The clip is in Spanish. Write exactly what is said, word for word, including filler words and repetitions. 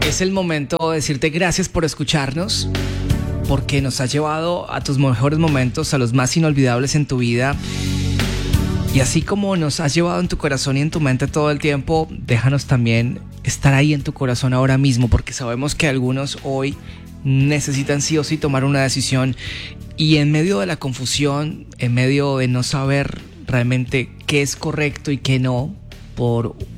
Es el momento de decirte gracias por escucharnos, porque nos has llevado a tus mejores momentos, a los más inolvidables en tu vida. Y así como nos has llevado en tu corazón y en tu mente todo el tiempo, déjanos también estar ahí en tu corazón ahora mismo, porque sabemos que algunos hoy necesitan sí o sí tomar una decisión, y en medio de la confusión, en medio de no saber realmente qué es correcto y qué no, por